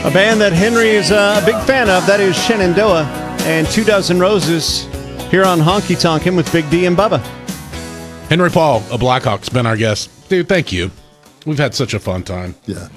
A band that Henry is a big fan of, that is Shenandoah and 2 Roses here on Honky Tonkin' with Big D and Bubba. Henry Paul of Blackhawk's been our guest. Dude, thank you. We've had such a fun time. Yeah.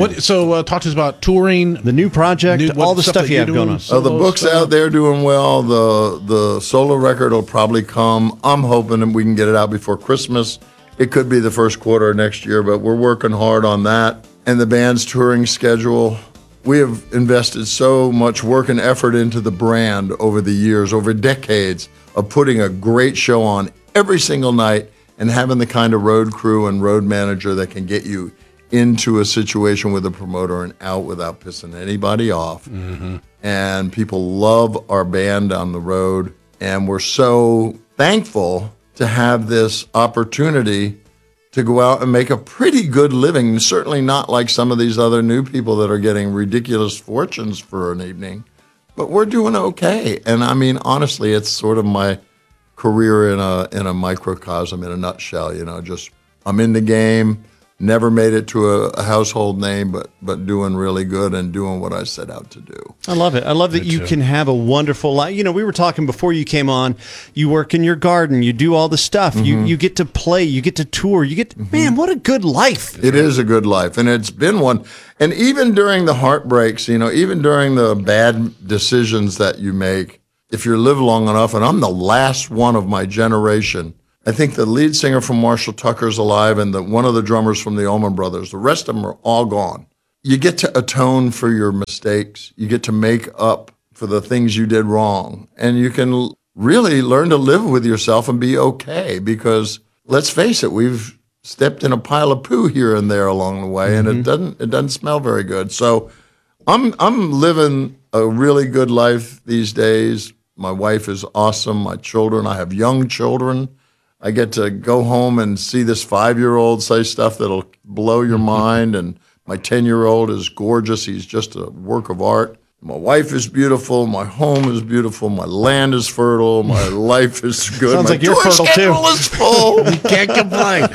Talk to us about touring. The new project, all the stuff you have going on. The book's out there doing well. The solo record will probably come. I'm hoping that we can get it out before Christmas. It could be the first quarter of next year, but we're working hard on that. And the band's touring schedule. We have invested so much work and effort into the brand over the years, over decades, of putting a great show on every single night and having the kind of road crew and road manager that can get you into a situation with a promoter and out without pissing anybody off. Mm-hmm. And people love our band on the road. And we're so thankful to have this opportunity to go out and make a pretty good living, certainly not like some of these other new people that are getting ridiculous fortunes for an evening, but we're doing okay. And I mean, honestly, it's sort of my career in a microcosm, in a nutshell, just I'm in the game, never made it to a household name, but doing really good and doing what I set out to do. I love it. I love that you can have a wonderful life. We were talking before you came on, you work in your garden, you do all the stuff, Mm-hmm. you get to play, you get to tour, man, what a good life. It is a good life, and it's been one. And even during the heartbreaks, even during the bad decisions that you make, if you live long enough, and I'm the last one of my generation, I think the lead singer from Marshall Tucker's alive and one of the drummers from the Allman Brothers. The rest of them are all gone. You get to atone for your mistakes. You get to make up for the things you did wrong. And you can really learn to live with yourself and be okay because, let's face it, we've stepped in a pile of poo here and there along the way, and it doesn't smell very good. So I'm living a really good life these days. My wife is awesome. My children, I have young children. I get to go home and see this 5-year-old say stuff that'll blow your mind. And my 10-year-old is gorgeous. He's just a work of art. My wife is beautiful. My home is beautiful. My land is fertile. My life is good. Sounds my like you're fertile schedule too. is full. You can't complain.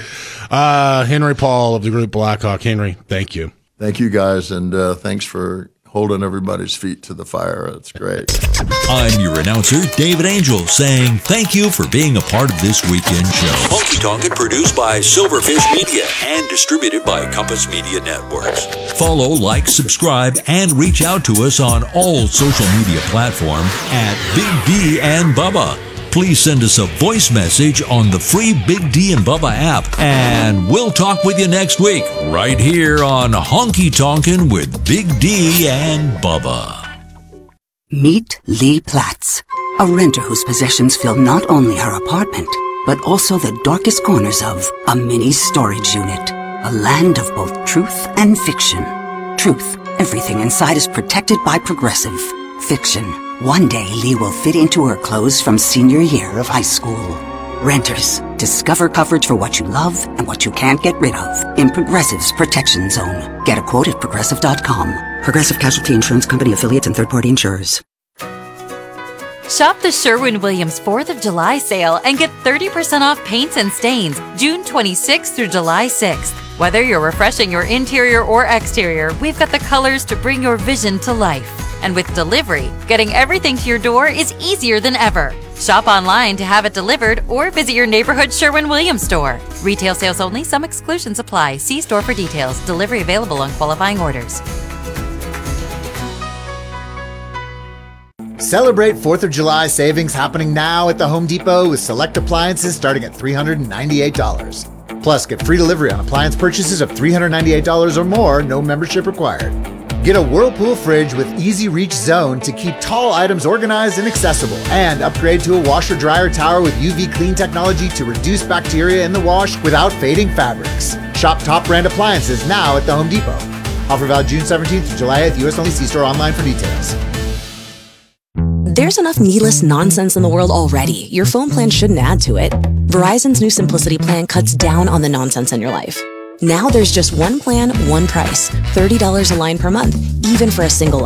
Henry Paul of the group Blackhawk. Henry, thank you. Thank you, guys. And thanks for holding everybody's feet to the fire. It's great. I'm your announcer, David Angel, saying thank you for being a part of this weekend show. Honky Tonkin' produced by Silverfish Media and distributed by Compass Media Networks. Follow, like, subscribe, and reach out to us on all social media platforms at Big D and Bubba. Please send us a voice message on the free Big D and Bubba app, and we'll talk with you next week, right here on Honky Tonkin' with Big D and Bubba. Meet Lee Platts, a renter whose possessions fill not only her apartment, but also the darkest corners of a mini storage unit. A land of both truth and fiction. Truth, everything inside is protected by Progressive. Fiction, one day Lee will fit into her clothes from senior year of high school. Renters, discover coverage for what you love and what you can't get rid of in Progressive's Protection Zone. Get a quote at Progressive.com. Progressive Casualty Insurance Company affiliates and third-party insurers. Shop the Sherwin-Williams 4th of July sale and get 30% off paints and stains June 26th through July 6th. Whether you're refreshing your interior or exterior, we've got the colors to bring your vision to life. And with delivery, getting everything to your door is easier than ever. Shop online to have it delivered or visit your neighborhood Sherwin-Williams store. Retail sales only. Some exclusions apply. See store for details. Delivery available on qualifying orders. Celebrate 4th of July savings happening now at the Home Depot with select appliances starting at $398. Plus, get free delivery on appliance purchases of $398 or more, no membership required. Get a Whirlpool fridge with Easy Reach Zone to keep tall items organized and accessible. And upgrade to a washer-dryer tower with UV clean technology to reduce bacteria in the wash without fading fabrics. Shop top brand appliances now at the Home Depot. Offer valid June 17th to July 8th, US only. See store online for details. There's enough needless nonsense in the world already. Your phone plan shouldn't add to it. Verizon's new Simplicity plan cuts down on the nonsense in your life. Now there's just one plan, one price. $30 a line per month, even for a single line.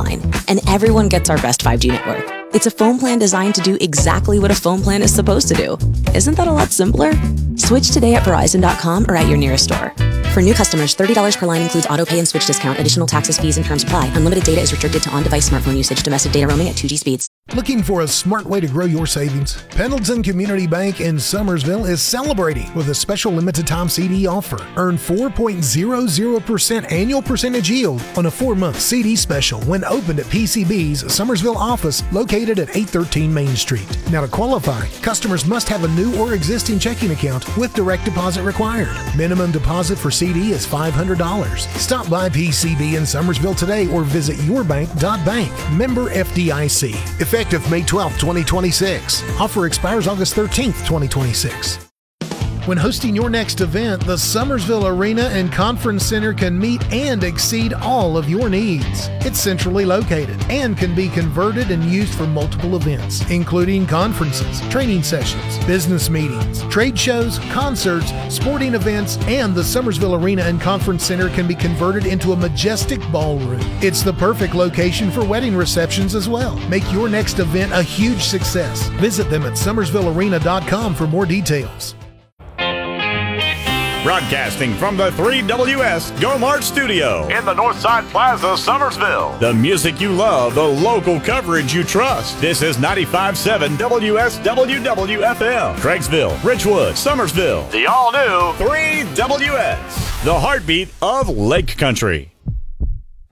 and everyone gets our best 5G network. It's a phone plan designed to do exactly what a phone plan is supposed to do. Isn't that a lot simpler? Switch today at Verizon.com or at your nearest store. For new customers, $30 per line includes auto pay and switch discount. Additional taxes, fees, and terms apply. Unlimited data is restricted to on-device smartphone usage. Domestic data roaming at 2G speeds. Looking for a smart way to grow your savings? Pendleton Community Bank in Summersville is celebrating with a special limited-time CD offer. Earn 4.00% annual percentage yield on a 4-month CD special when opened at PCB's Summersville office located at 813 Main Street. Now, to qualify, customers must have a new or existing checking account with direct deposit required. Minimum deposit for CD is $500. Stop by PCB in Summersville today or visit yourbank.bank. Member FDIC. Effective May 12, 2026. Offer expires August 13th, 2026. When hosting your next event, the Summersville Arena and Conference Center can meet and exceed all of your needs. It's centrally located and can be converted and used for multiple events, including conferences, training sessions, business meetings, trade shows, concerts, sporting events, and the Summersville Arena and Conference Center can be converted into a majestic ballroom. It's the perfect location for wedding receptions as well. Make your next event a huge success. Visit them at summersvillearena.com for more details. Broadcasting from the 3WS Go Mart Studio in the Northside Plaza, Summersville. The music you love, the local coverage you trust. This is 95.7 WSWW-FM. Craigsville, Ridgewood, Summersville. The all-new 3WS. The heartbeat of Lake Country.